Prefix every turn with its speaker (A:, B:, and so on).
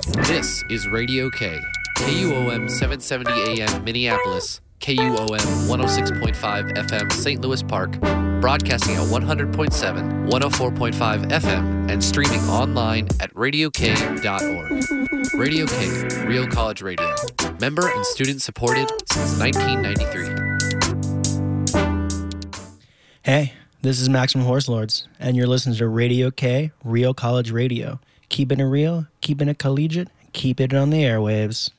A: This is Radio K, KUOM 770 AM Minneapolis, KUOM 106.5 FM St. Louis Park, broadcasting at 100.7, 104.5 FM, and streaming online at radiok.org. Radio K, Real College Radio. Member and student supported since 1993.
B: Hey, this is Max from Horse Lords, and you're listening to Radio K, Real College Radio. Keeping it real, keeping it collegiate, keep it on the airwaves.